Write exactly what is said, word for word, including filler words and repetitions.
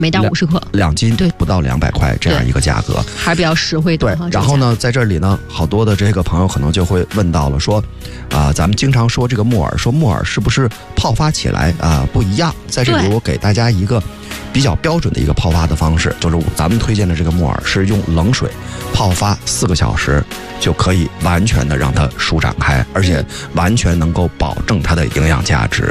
每袋五十克， 两斤， 对， 不到两百块这样一个价格， 还是比较实惠的。 对，然后呢，在这里呢，好多的这个朋友可能就会问到了，说，啊、呃，咱们经常说这个木耳，说木耳是不是泡发起来啊、呃、不一样？在这里我给大家一个比较标准的一个泡发的方式，就是咱们推荐的这个木耳是用冷水泡发四个小时，就可以完全的让它舒展开，而且完全能够保证它的营养价值。